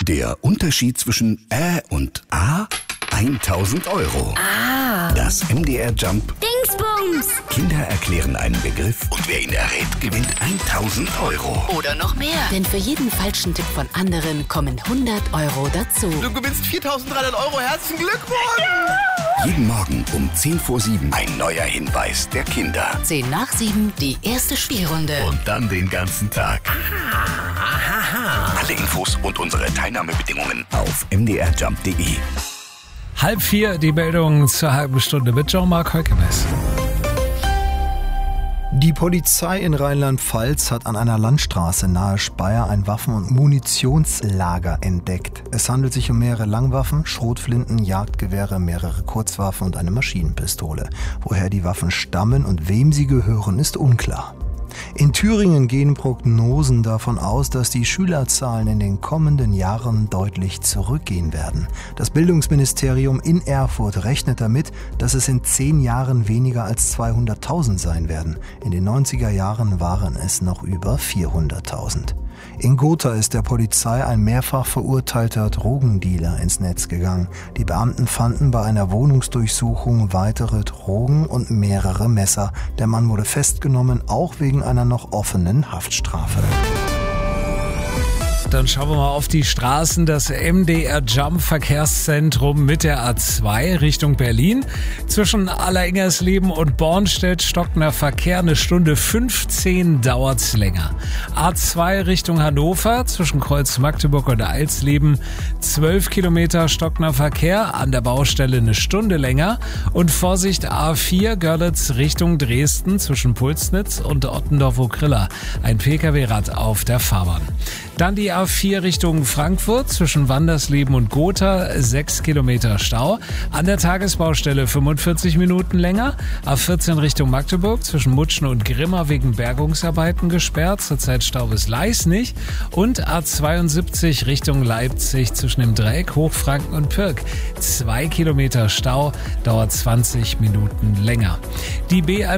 Der Unterschied zwischen und A? 1000 Euro. Das MDR Jump. Dingsbums! Kinder erklären einen Begriff und wer ihn errät, gewinnt 1000 Euro. Oder noch mehr. Denn für jeden falschen Tipp von anderen kommen 100 Euro dazu. Du gewinnst 4.300 Euro. Herzlichen Glückwunsch! Ja! Jeden Morgen um 6:50 ein neuer Hinweis der Kinder. 7:10 die erste Spielrunde. Und dann den ganzen Tag. Alle Infos und unsere Teilnahmebedingungen auf mdrjump.de. 3:30 die Meldung zur halben Stunde mit Jean-Marc Heukemes. Die Polizei in Rheinland-Pfalz hat an einer Landstraße nahe Speyer ein Waffen- und Munitionslager entdeckt. Es handelt sich um mehrere Langwaffen, Schrotflinten, Jagdgewehre, mehrere Kurzwaffen und eine Maschinenpistole. Woher die Waffen stammen und wem sie gehören, ist unklar. In Thüringen gehen Prognosen davon aus, dass die Schülerzahlen in den kommenden Jahren deutlich zurückgehen werden. Das Bildungsministerium in Erfurt rechnet damit, dass es in 10 Jahren weniger als 200.000 sein werden. In den 90er Jahren waren es noch über 400.000. In Gotha ist der Polizei ein mehrfach verurteilter Drogendealer ins Netz gegangen. Die Beamten fanden bei einer Wohnungsdurchsuchung weitere Drogen und mehrere Messer. Der Mann wurde festgenommen, auch wegen einer noch offenen Haftstrafe. Dann schauen wir mal auf die Straßen. Das MDR Jump Verkehrszentrum mit der A2 Richtung Berlin. Zwischen Allerengersleben und Bornstedt stockender Verkehr. 1:15 dauert's länger. A2 Richtung Hannover zwischen Kreuz Magdeburg und Eilsleben. 12 Kilometer stockender Verkehr. An der Baustelle 1 Stunde länger. Und Vorsicht A4 Görlitz Richtung Dresden zwischen Pulsnitz und Ottendorf-Okrilla. Ein Pkw-Rad auf der Fahrbahn. Dann die A4 Richtung Frankfurt zwischen Wandersleben und Gotha, 6 Kilometer Stau. An der Tagesbaustelle 45 Minuten länger. A14 Richtung Magdeburg zwischen Mutschen und Grimma wegen Bergungsarbeiten gesperrt. Zurzeit Stau bis Leisnig. Und A72 Richtung Leipzig zwischen dem Dreieck Hochfranken und Pirk. 2 Kilometer Stau, dauert 20 Minuten länger. Die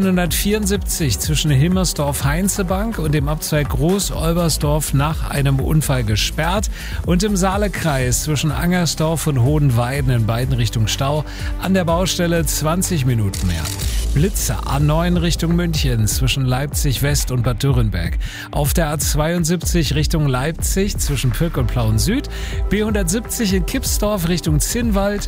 B174 zwischen Himmersdorf-Heinzebank und dem Abzweig Groß-Olbersdorf nach einem Unfall gesperrt und im Saalekreis zwischen Angersdorf und Hohenweiden in beiden Richtungen Stau. An der Baustelle 20 Minuten mehr. Blitze A9 Richtung München zwischen Leipzig West und Bad Dürrenberg. Auf der A72 Richtung Leipzig zwischen Pirk und Plauen Süd. B170 in Kipsdorf Richtung Zinnwald.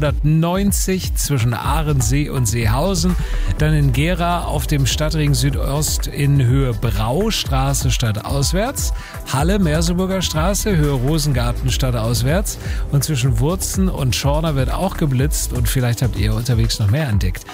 B190 zwischen Ahrensee und Seehausen. Dann in Gera auf dem Stadtring Südost in Höhe Braustraße stadtauswärts. Halle Merseburger Straße Höhe Rosengarten stadtauswärts. Und zwischen Wurzen und Schorner wird auch geblitzt und vielleicht habt ihr unterwegs noch mehr entdeckt.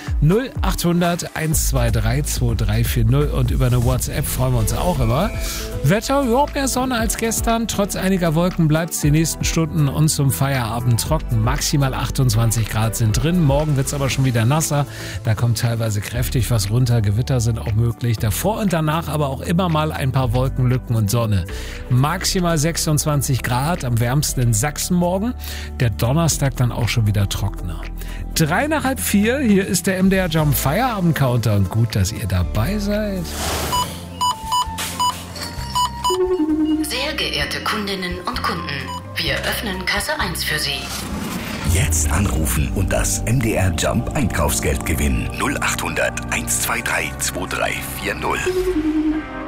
0800 123 2340 und über eine WhatsApp freuen wir uns auch immer. Wetter, überhaupt mehr Sonne als gestern. Trotz einiger Wolken bleibt es die nächsten Stunden und zum Feierabend trocken. Maximal 28 Grad sind drin. Morgen wird es aber schon wieder nasser. Da kommt teilweise kräftig was runter. Gewitter sind auch möglich. Davor und danach aber auch immer mal ein paar Wolkenlücken und Sonne. Maximal 26 Grad, am wärmsten in Sachsen morgen. Der Donnerstag dann auch schon wieder trockener. 3:30, hier ist der MDR Jump Feierabend-Counter und gut, dass ihr dabei seid. Sehr geehrte Kundinnen und Kunden, wir öffnen Kasse 1 für Sie. Jetzt anrufen und das MDR Jump Einkaufsgeld gewinnen. 0800 123 2340.